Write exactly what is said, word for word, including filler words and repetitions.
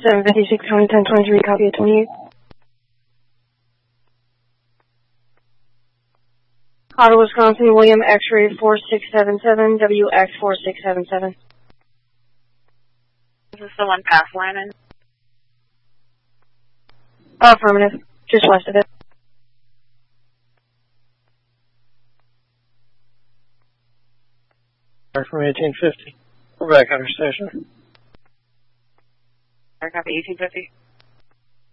seven fifty-six, County ten twenty-three, copy at twenty-eight. Ottawa, Wisconsin, William X-ray four six seven seven, W X four six seven seven. Is this the one past Lyman? Affirmative. Just west of it. Back from eighteen fifty. We're back under station. Copy eighteen fifty.